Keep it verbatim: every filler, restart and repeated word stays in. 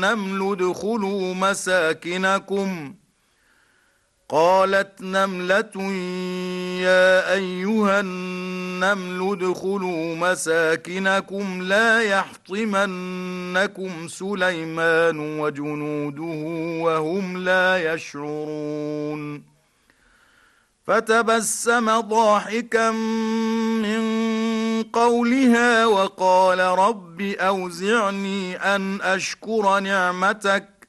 النمل ادخلوا مساكنكم قالت نملة يا أيها النمل ادخلوا مساكنكم لا يحطمنكم سليمان وجنوده وهم لا يشعرون فتبسم ضاحكا من قولها وقال رب أوزعني أن أشكر نعمتك